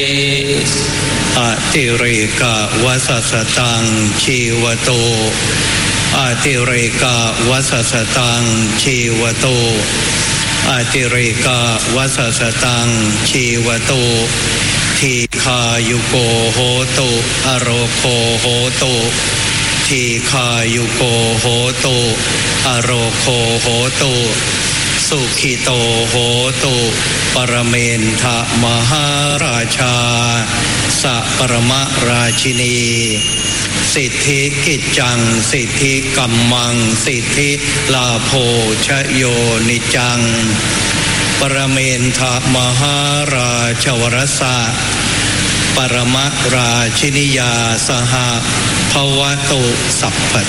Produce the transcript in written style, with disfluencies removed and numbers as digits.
อติเรกวสัสตังชีวโตอติเรกวสัสตังชีวโตอติเรกวสัสตังชีวโตทีคายุโกโหตุอโรโคโหตุทีคายุโกโหตุอโรโคโหตุสุขิโตโหตุปรเมนทะมหาราชาสัปรมราชินีสิทธิกิจจังสิทธิกัมมังสิทธิลาโภชโยนิจังปรเมนทะมหาราชวรสะปรมราชินิยาสหภวตุสัพพ